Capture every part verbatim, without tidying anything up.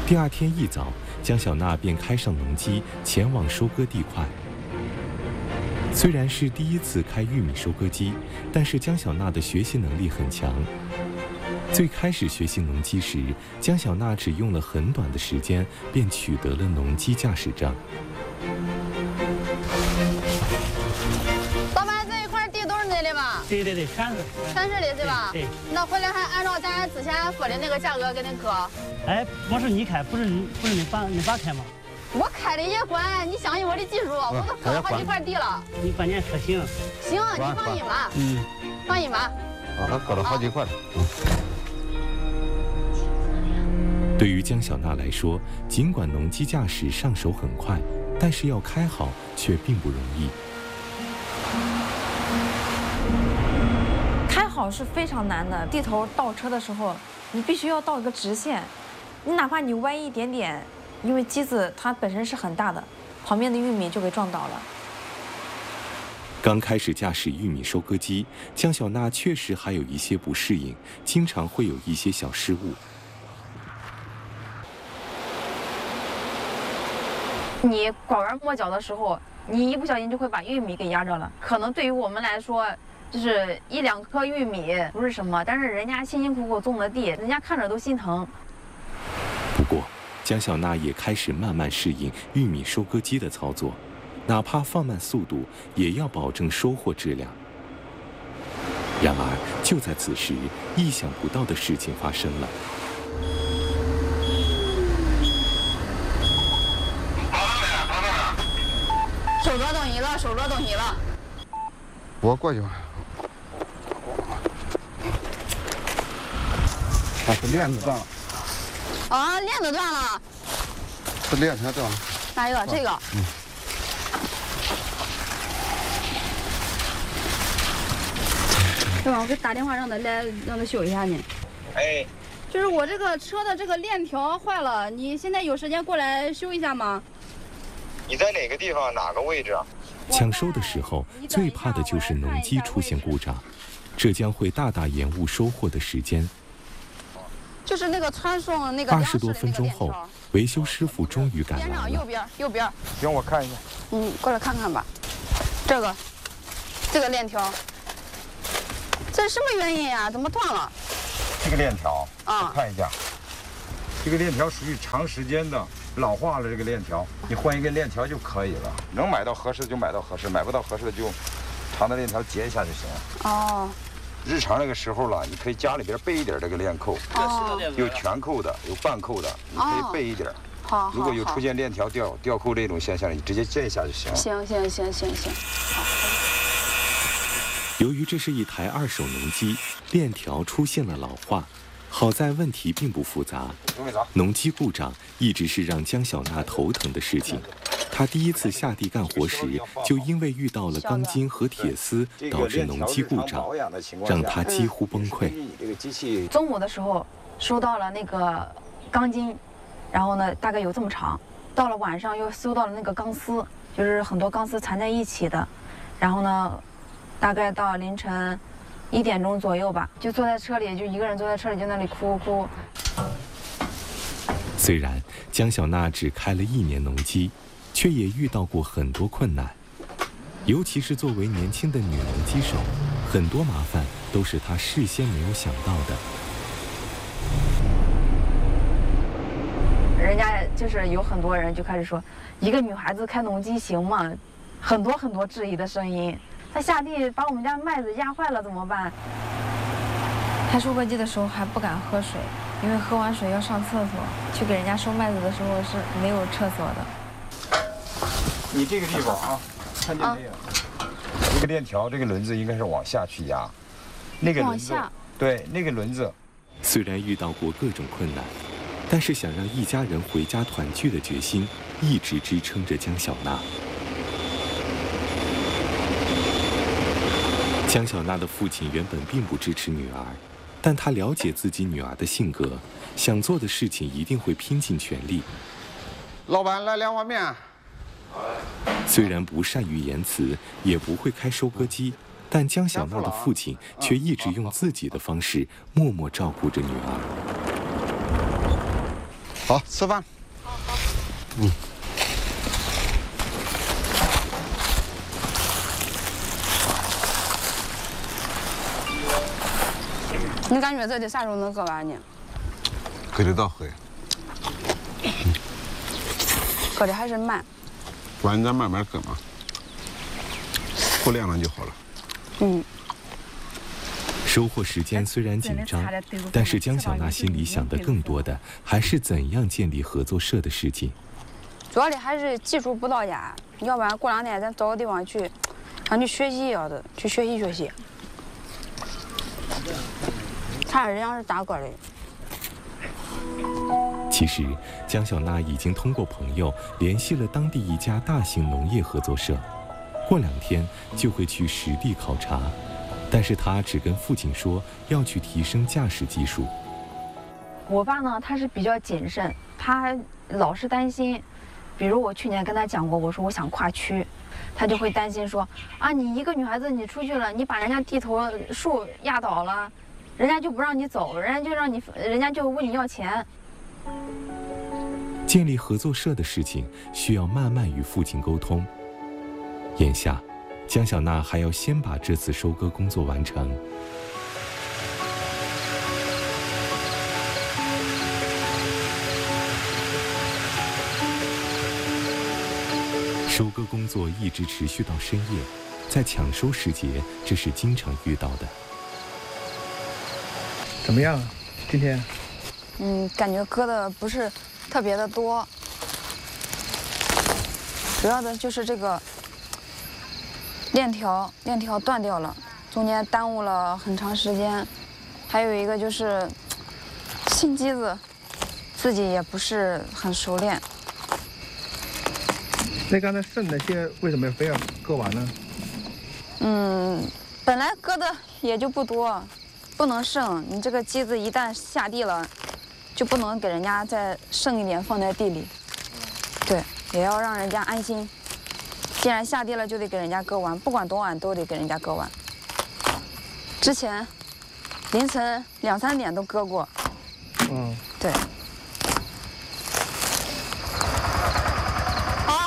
第二天一早，江小娜便开上农机，前往收割地块。虽然是第一次开玉米收割机，但是江小娜的学习能力很强。最开始学习农机时，江小娜只用了很短的时间，便取得了农机驾驶证。 老板，这一块地都是你的吧？ 对对对，全是。 全是你对吧？ 对。 那回来还按照咱之前说的那个价格给您磕？ 哎，不是你开，不是你，不是你爸，你爸开吗？ 我开的也管，你相信我的技术，我都磕了好几块地了。 你把年磕行。 行，你放心吧。 嗯。 放心吧。 啊，他磕了好几块了。 对于江小娜来说，尽管农机驾驶上手很快，但是要开好却并不容易。 开好是非常难的，地头倒车的时候，你必须要倒一个直线，你哪怕你歪一点点，因为机子它本身是很大的，旁边的玉米就给撞倒了。 刚开始驾驶玉米收割机，江小娜确实还有一些不适应，经常会有一些小失误。 你拐弯抹角的时候，你一不小心就会把玉米给压着了。可能对于我们来说，就是一两颗玉米不是什么，但是人家辛辛苦苦种的地，人家看着都心疼。 不过，江小娜也开始慢慢适应玉米收割机的操作，哪怕放慢速度，也要保证收获质量。然而，就在此时，意想不到的事情发生了。 收着东西了，收着东西了。 我过去吧。啊，这链子断了。 啊，链子断了。 这链条断了。 哪一个？这个。 嗯。 对吧？我给打电话让他来，让他修一下呢。 哎。 就是我这个车的这个链条坏了，你现在有时间过来修一下吗？ 你在哪个地方？哪个位置啊？ 抢收的时候，最怕的就是农机出现故障，这将会大大延误收获的时间。 就是那个传送那个。 二十多分钟后，维修师傅终于赶来了。 右边，右边。 行，我看一下。 嗯，过来看看吧。这个，这个链条，这什么原因呀？怎么断了？ 这个链条， 啊， 我看一下。这个链条属于长时间的老化了，这个链条，你换一根链条就可以了。能买到合适的就买到合适，买不到合适的就长的链条截一下就行了。 哦。 日常那个时候了，你可以家里边备一点这个链扣， 哦， 有全扣的，有半扣的，你可以备一点。 好， 如果有出现链条掉掉扣这种现象，你直接截一下就行了。 行行行行行，好。 由于这是一台二手农机，链条出现了老化。好在问题并不复杂，农机故障一直是让江小娜头疼的事情。她第一次下地干活时，就因为遇到了钢筋和铁丝，导致农机故障，让她几乎崩溃。 中午的时候收到了那个钢筋，然后呢大概有这么长，到了晚上又收到了那个钢丝，就是很多钢丝缠在一起的，然后呢大概到凌晨一点钟左右吧，就坐在车里，就一个人坐在车里，就那里哭哭。 虽然江小娜只开了一年农机，却也遇到过很多困难，尤其是作为年轻的女农机手，很多麻烦都是她事先没有想到的。 人家就是有很多人就开始说，一个女孩子开农机行吗？很多很多质疑的声音。他下地把我们家麦子压坏了怎么办？开收割机的时候还不敢喝水，因为喝完水要上厕所。去给人家收麦子的时候是没有厕所的。 你这个地方啊，看见没有？这个链条，这个轮子应该是往下去压，那个轮子，对，那个轮子。 虽然遇到过各种困难，但是想让一家人回家团聚的决心一直支撑着江小娜。江小娜的父亲原本并不支持女儿，但他了解自己女儿的性格，想做的事情一定会拼尽全力。 老板，来两碗面。 虽然不善于言辞，也不会开收割机，但江小娜的父亲却一直用自己的方式默默照顾着女儿。 好，吃饭。嗯。 你感觉这得啥时候能割完呢？ 割得到黑。 嗯、割的还是慢。 完咱慢慢割嘛，过两天就好了。 嗯。 收获时间虽然紧张，但是姜小娜心里想的更多的还是怎样建立合作社的事情。 主要的还是技术不到家，要不然过两天咱找个地方去，想去学习要的，去学习学习。看人家是咋割的。 其实，姜小娜已经通过朋友联系了当地一家大型农业合作社，过两天就会去实地考察。但是他只跟父亲说要去提升驾驶技术。 我爸呢，他是比较谨慎，他老是担心，比如我去年跟他讲过，我说我想跨区，他就会担心说啊，你一个女孩子你出去了，你把人家地头树压倒了，人家就不让你走，人家就让你，人家就问你要钱。 建立合作社的事情需要慢慢与父亲沟通。眼下，姜小娜还要先把这次收割工作完成。收割工作一直持续到深夜，在抢收时节，这是经常遇到的。 怎么样？今天？ 嗯，感觉割的不是特别的多，主要的就是这个链条，链条断掉了，中间耽误了很长时间。还有一个就是新机子，自己也不是很熟练。 那刚才剩那些为什么非要割完呢？ 嗯，本来割的也就不多，不能剩。你这个机子一旦下地了，就不能给人家再剩一点放在地里。对，也要让人家安心。既然下地了，就得给人家割完，不管多晚都得给人家割完。之前凌晨两三点都割过。 嗯， 对。好。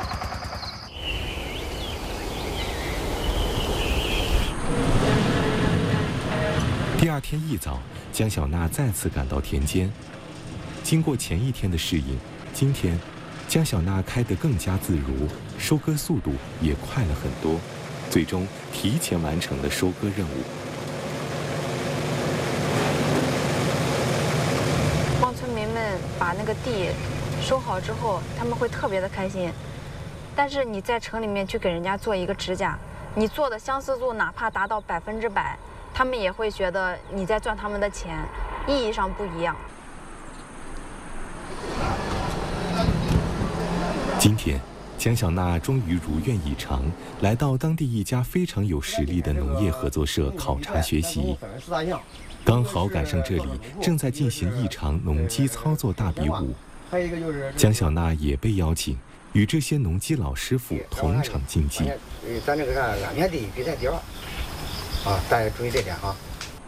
第二天一早，姜小娜再次赶到田间。经过前一天的适应，今天姜小娜开得更加自如，收割速度也快了很多，最终提前完成了收割任务。 帮村民们把那个地收好之后，他们会特别的开心。但是你在城里面去给人家做一个指甲，你做的相似度哪怕达到百分之百，他们也会觉得你在赚他们的钱，意义上不一样。 今天，姜小娜终于如愿以偿，来到当地一家非常有实力的农业合作社考察学习。刚好赶上这里正在进行一场农机操作大比武，姜小娜也被邀请与这些农机老师傅同场竞技。 咱这个啥安全第一比赛第二，啊，大家注意这点啊。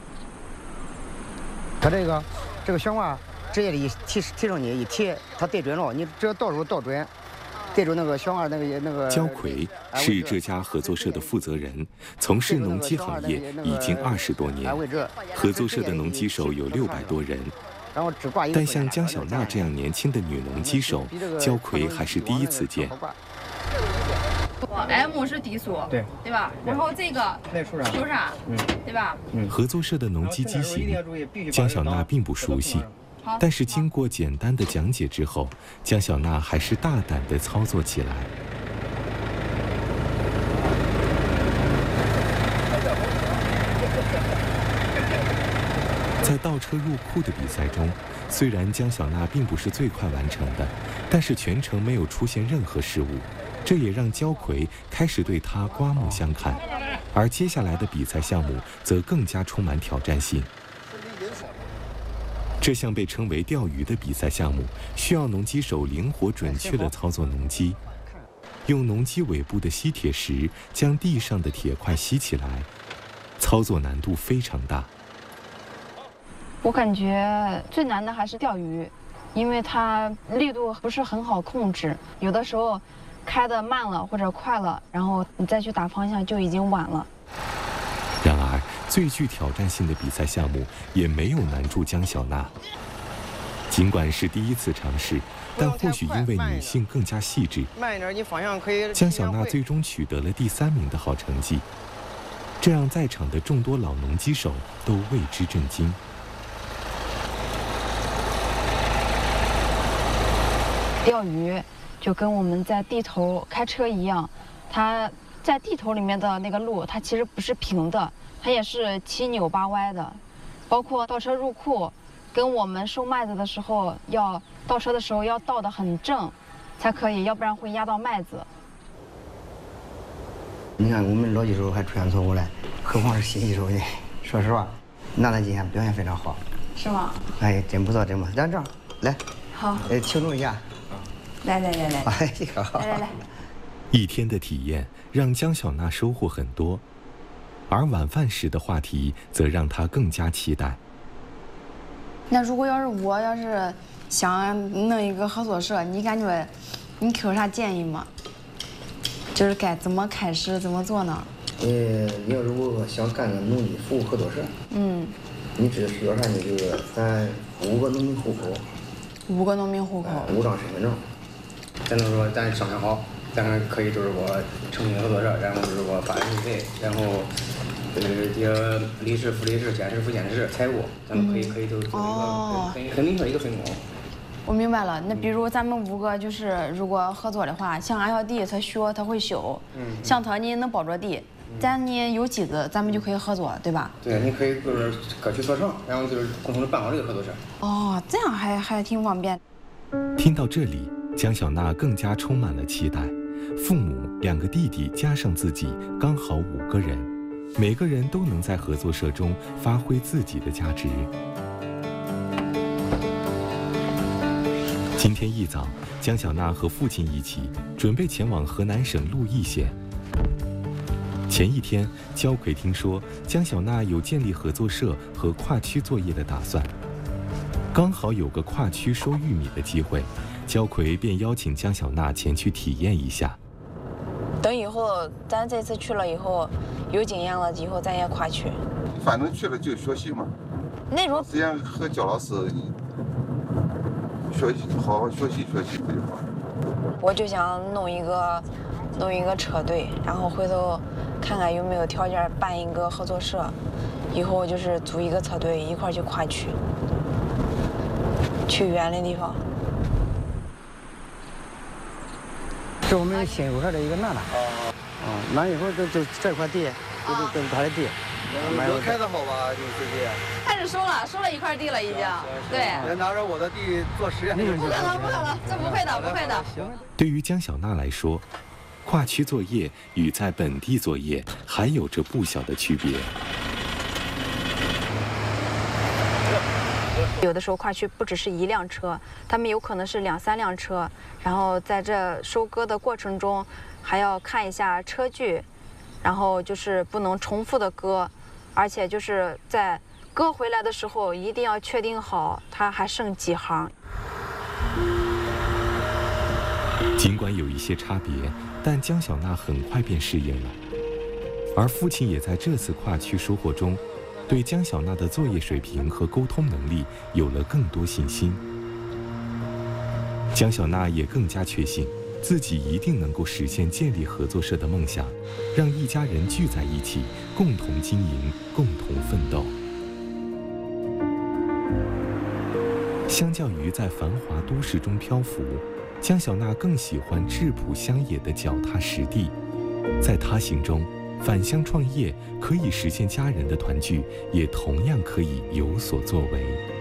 他这个这个小娃直接的一提提上去一提，他对准了，你只要到时候到准。对住那个小娃那个那个。 焦奎是这家合作社的负责人，从事农机行业已经二十多年。合作社的农机手有六百多人，但像姜小娜这样年轻的女农机手，焦奎还是第一次见。 M 是低速，对对吧？然后这个修啥？嗯，对吧？ 合作社的农机机型，姜小娜并不熟悉。但是经过简单的讲解之后，姜小娜还是大胆地操作起来。在倒车入库的比赛中，虽然姜小娜并不是最快完成的，但是全程没有出现任何失误，这也让焦奎开始对她刮目相看。而接下来的比赛项目则更加充满挑战性。这项被称为钓鱼的比赛项目，需要农机手灵活准确地操作农机，用农机尾部的吸铁石将地上的铁块吸起来，操作难度非常大。 我感觉最难的还是钓鱼， 因为它力度不是很好控制，有的时候开得慢了或者快了，然后你再去打方向就已经晚了。 然而，最具挑战性的比赛项目也没有难住江小娜。尽管是第一次尝试，但或许因为女性更加细致， 慢一点，你方向可以。 江小娜最终取得了第三名的好成绩，这让在场的众多老农机手都为之震惊。 钓鱼就跟我们在地头开车一样，它在地头里面的那个路，它其实不是平的，它也是七扭八歪的。包括倒车入库，跟我们收麦子的时候，要倒车的时候要倒得很正，才可以，要不然会压到麦子。 你看我们老机手还出现错误了，何况是新机手呢？说实话，娜娜今天表现非常好。 是吗？ 哎，真不错，真不错。咱这样，来， 好， 呃，庆祝一下。 来来来来， 哎呀， 来来来。 一天的体验让江小娜收获很多，而晚饭时的话题则让她更加期待。 那如果要是我要是想弄一个合作社，你感觉你给我啥建议吗？就是该怎么开始，怎么做呢？ 呃，你要如果想干个农业服务合作社， 嗯， 你只需要啥呢？就是咱五个农民户口， 五个农民户口， 五张身份证。咱就是说，咱商量好，咱们可以就是说成立合作社，然后就是说发运费，然后呃这个理事、副理事、监事、副监事、财务，咱们可以可以都做一个很很明确一个分工。 我明白了，那比如咱们五个就是如果合作的话，像俺小弟他学他会修，嗯，像他你能包着地，咱你有机子，咱们就可以合作，对吧？ 对，你可以就是各取所长，然后就是共同的办好这个合作社。 哦，这样还还挺方便。 听到这里，江小娜更加充满了期待。父母、两个弟弟加上自己，刚好五个人，每个人都能在合作社中发挥自己的价值。今天一早，江小娜和父亲一起准备前往河南省鹿邑县。前一天，焦奎听说江小娜有建立合作社和跨区作业的打算，刚好有个跨区收玉米的机会，焦奎便邀请江小娜前去体验一下。 等以后咱这次去了以后，有经验了，以后咱也跨区。 反正去了就学习嘛。 那种之前和焦老师学习，好好学习学习不就好？ 我就想弄一个，弄一个车队，然后回头看看有没有条件办一个合作社，以后就是组一个车队一块儿去跨区，去远的地方。 是我们新入社的一个娜娜。啊，那以后就就这块地，就就就是他的地。 能开得好吧？就是这些。 开始收了，收了一块地了已经。对。 别拿着我的地做实验。 不可能，不可能，这不会的，不会的。 对于江小娜来说，跨区作业与在本地作业还有着不小的区别。 有的时候跨区不只是一辆车，他们有可能是两三辆车，然后在这收割的过程中，还要看一下车距，然后就是不能重复的割，而且就是在割回来的时候一定要确定好它还剩几行。 尽管有一些差别，但江小娜很快便适应了，而父亲也在这次跨区收获中，对江小娜的作业水平和沟通能力有了更多信心。江小娜也更加确信，自己一定能够实现建立合作社的梦想，让一家人聚在一起，共同经营，共同奋斗。相较于在繁华都市中漂浮，江小娜更喜欢质朴乡野的脚踏实地。在她心中，返乡创业可以实现家人的团聚，也同样可以有所作为。